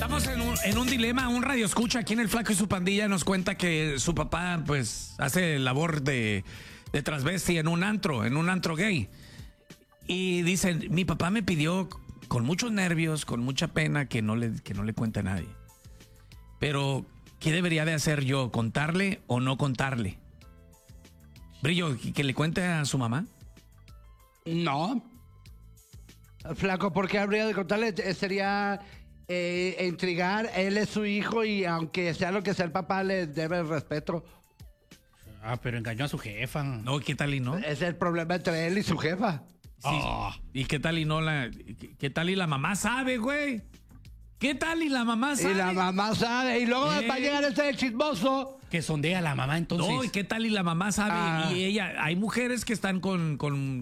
Estamos en un dilema. Un radio escucha aquí en El Flaco y su Pandilla nos cuenta que su papá pues hace labor de transvesti en un antro gay. Y dicen, mi papá me pidió con muchos nervios, con mucha pena, que no le cuente a nadie. Pero, ¿qué debería de hacer yo? ¿Contarle o no contarle? Brillo, ¿que le cuente a su mamá? No. Flaco, ¿por qué habría de contarle? Sería intrigar. Él es su hijo y aunque sea lo que sea el papá, le debe el respeto. Ah, pero engañó a su jefa. No, ¿qué tal y no? Es el problema entre él y su jefa. Sí. ¿Y qué tal y no qué tal y la mamá sabe, güey? ¿Qué tal y la mamá sabe? Y la mamá sabe. Y luego va a llegar ese chismoso. Que sondea a la mamá entonces. No, ¿y qué tal y la mamá sabe? Y ella, hay mujeres que están con